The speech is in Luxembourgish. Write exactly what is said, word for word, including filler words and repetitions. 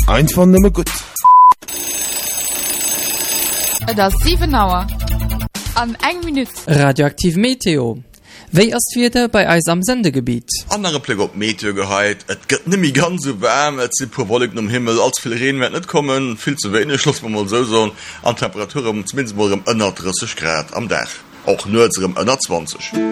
Einfach nimmer gut. Das sieben Uhr. An eng Minute. Radioaktiv Meteo. Wéi ass wieder bei eis am Sendegebiet? Andere Pläg op Meteo gehait, et gëtt nimi ganz so wärm, et si pu Wolken um Himmel, als viel Regen werd net kommen, viel zu wenig, schloss man mal so so, an Temperatur um zumindest mal um ënner dreißig Grad am Dach. Auch nur um ënner zwanzig.